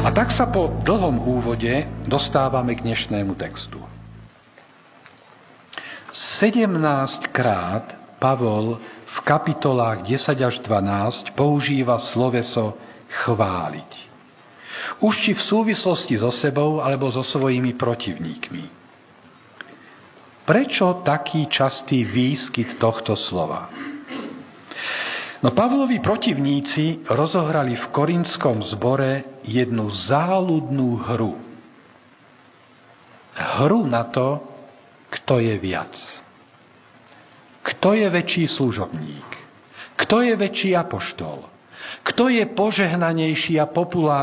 A tak sa po dlhom úvode dostávame k dnešnému textu. 17 krát Pavol v kapitolách 10 až 12 používa sloveso chváliť. Už či v súvislosti so sebou, alebo so svojimi protivníkmi. Prečo taký častý výskyt tohto slova? No Pavlovi protivníci rozohrali v korintskom zbore jednu záľudnú hru. Hru na to, kto je viac. Kto je väčší služobník? Kto je väčší apoštol? Kto je požehnanejší a populárnejší